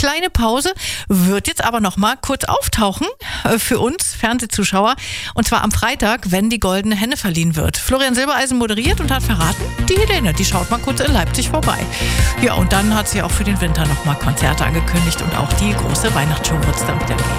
kleine Pause, wird jetzt aber noch mal kurz auftauchen für uns Fernsehzuschauer. Und zwar am Freitag, wenn die Goldene Henne verliehen wird. Florian Silbereisen moderiert und hat verraten, die Helene, die schaut mal kurz in Leipzig vorbei. Ja, und dann hat sie auch für den Winter noch mal Konzerte angekündigt und auch die große Weihnachtsshow wird es dann wieder geben.